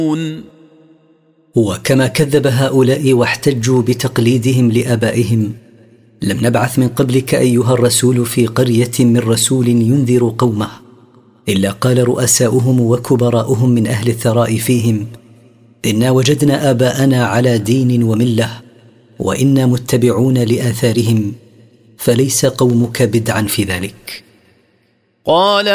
وكما كذب هؤلاء واحتجوا بتقليدهم لآبائهم، لم نبعث من قبلك أيها الرسول في قرية من رسول ينذر قومه إلا قال رؤساؤهم وكبراؤهم من أهل الثراء فيهم: إنا وجدنا آباءنا على دين وملة وإنا متبعون لآثارهم، فليس قومك بدعا في ذلك. قال